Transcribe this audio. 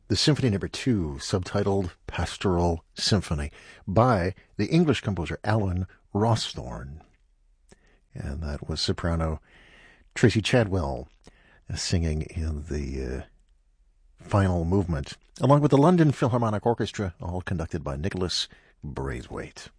the Symphony No. 2, subtitled Pastoral Symphony, by the English composer Alan Rawsthorne. And that was soprano Tracy Chadwell singing in the final movement, along with the London Philharmonic Orchestra, all conducted by Nicholas Braithwaite.